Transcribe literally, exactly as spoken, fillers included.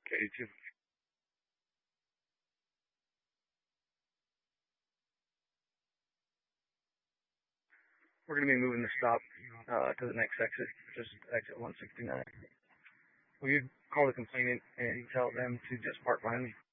Okay, you too. We're going to be moving the stop uh, to the next exit, which is exit one sixty-nine. Will you call the complainant and tell them to just park behind me?